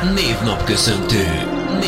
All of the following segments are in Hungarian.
Névnapköszöntő.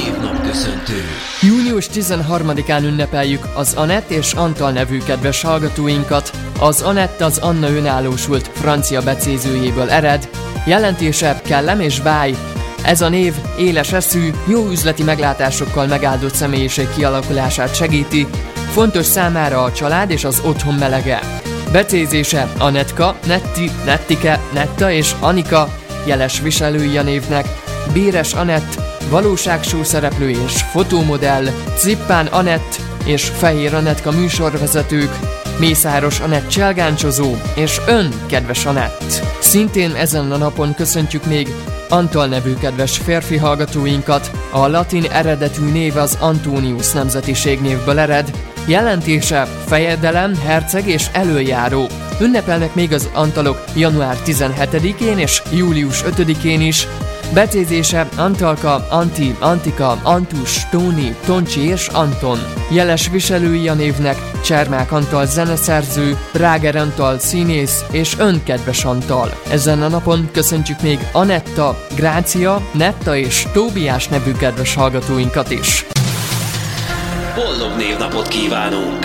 Június 13-án ünnepeljük az Anett és Antal nevű kedves hallgatóinkat. Az Anett az Anna önállósult francia becézőjéből ered, jelentése kellem és báj. Ez a név éles eszű, jó üzleti meglátásokkal megáldott személyiség kialakulását segíti, fontos számára a család és az otthon melege. Becézése Anetka, Netti, Nettike, Netta és Anika, jeles viselői a névnek, Béres Anett, valóságshow szereplő és fotómodell, Zippán Anett és Fehér Anetka műsorvezetők, Mészáros Anett cselgáncsozó, és ön, kedves Anett. Szintén ezen a napon köszöntjük még Antal nevű kedves férfi hallgatóinkat. A latin eredetű név az Antonius nemzetiségnévből ered, jelentése fejedelem, herceg és elöljáró. Ünnepelnek még az Antalok január 17-én és július 5-én is. Becézése Antalka, Anti, Antika, Antus, Tóni, Toncsi és Anton. Jeles viselői a névnek Csermák Antal zeneszerző, Ráger Antal színész és ön, kedves Antal. Ezen a napon köszöntjük még Anetta, Grácia, Netta és Tóbiás nevű kedves hallgatóinkat is. Boldog névnapot kívánunk!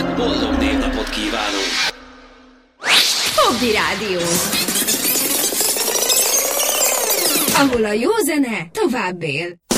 Fogdi Rádió, ahol a jó zene tovább él.